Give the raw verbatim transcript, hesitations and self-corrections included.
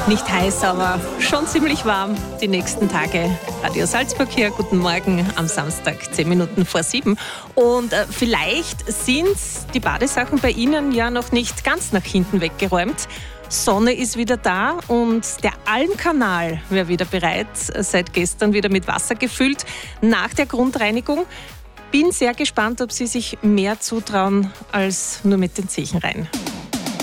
Nicht heiß, aber schon ziemlich warm die nächsten Tage. Radio Salzburg hier, guten Morgen am Samstag, zehn Minuten vor sieben. Und äh, vielleicht sind die Badesachen bei Ihnen ja noch nicht ganz nach hinten weggeräumt. Sonne ist wieder da und der Almkanal wäre wieder bereit, seit gestern wieder mit Wasser gefüllt nach der Grundreinigung. Bin sehr gespannt, ob Sie sich mehr zutrauen als nur mit den Zechen rein.